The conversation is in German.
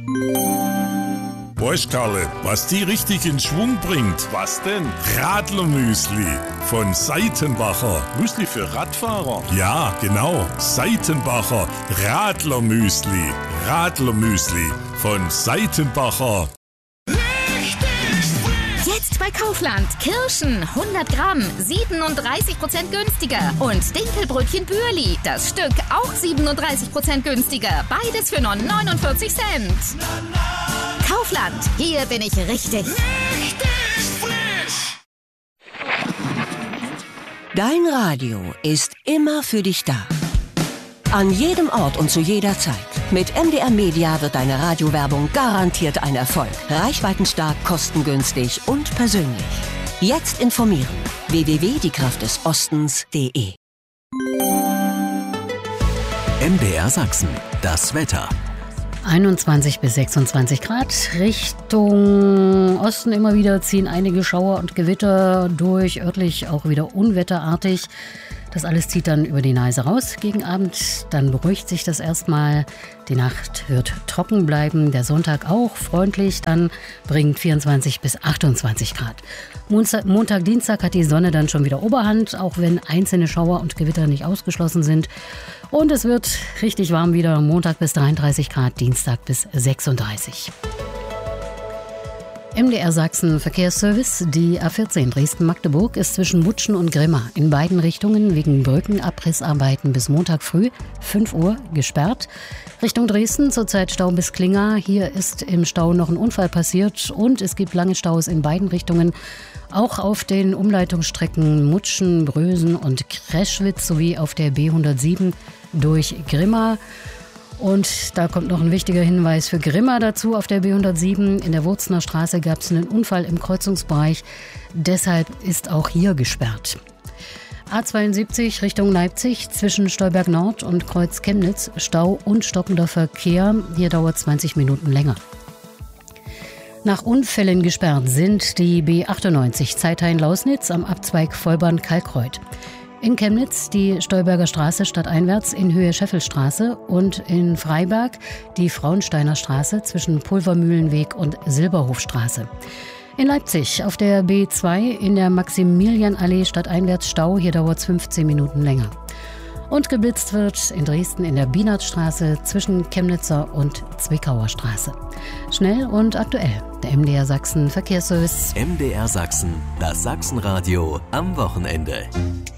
Weißt Karle, was die richtig in Schwung bringt? Was denn? Radlermüsli von Seitenbacher. Müsli für Radfahrer? Ja, genau. Seitenbacher Radlermüsli. Radlermüsli von Seitenbacher. Jetzt bei Kaufland. Kirschen 100 Gramm, 37% günstiger. Und Dinkelbrötchen Bürli. Das Stück auch 37% günstiger. Beides für nur 49 Cent. Kaufland. Hier bin ich richtig. Richtig frisch. Dein Radio ist immer für dich da. An jedem Ort und zu jeder Zeit. Mit MDR Media wird deine Radiowerbung garantiert ein Erfolg. Reichweitenstark, kostengünstig und persönlich. Jetzt informieren. www.diekraftdesostens.de. MDR Sachsen. Das Wetter. 21 bis 26 Grad. Richtung Osten immer wieder ziehen einige Schauer und Gewitter durch, örtlich auch wieder unwetterartig. Das alles zieht dann über die Neise raus gegen Abend. Dann beruhigt sich das erstmal. Die Nacht wird trocken bleiben. Der Sonntag auch freundlich. Dann bringt 24 bis 28 Grad. Montag, Dienstag hat die Sonne dann schon wieder Oberhand, auch wenn einzelne Schauer und Gewitter nicht ausgeschlossen sind. Und es wird richtig warm wieder. Montag bis 33 Grad, Dienstag bis 36. MDR Sachsen Verkehrsservice. Die A14 Dresden-Magdeburg ist zwischen Mutschen und Grimma in beiden Richtungen wegen Brückenabrissarbeiten bis Montag früh 5 Uhr gesperrt. Richtung Dresden zurzeit Stau bis Klinga. Hier ist im Stau noch ein Unfall passiert und es gibt lange Staus in beiden Richtungen. Auch auf den Umleitungsstrecken Mutschen, Brösen und Kreschwitz sowie auf der B107 durch Grimma. Und da kommt noch ein wichtiger Hinweis für Grimma dazu. Auf der B107 in der Wurzner Straße gab es einen Unfall im Kreuzungsbereich. Deshalb ist auch hier gesperrt. A72 Richtung Leipzig zwischen Stolberg Nord und Kreuz Chemnitz. Stau und stockender Verkehr. Hier dauert 20 Minuten länger. Nach Unfällen gesperrt sind die B98 Zeithain-Lausnitz am Abzweig Vollbahn-Kalkreuth. In Chemnitz die Stolberger Straße stadteinwärts in Höhe Scheffelstraße und in Freiberg die Frauensteiner Straße zwischen Pulvermühlenweg und Silberhofstraße. In Leipzig auf der B2 in der Maximilianallee stadteinwärts Stau, hier dauert es 15 Minuten länger. Und geblitzt wird in Dresden in der Bienertstraße zwischen Chemnitzer und Zwickauer Straße. Schnell und aktuell, der MDR Sachsen Verkehrsservice. MDR Sachsen, das Sachsenradio am Wochenende.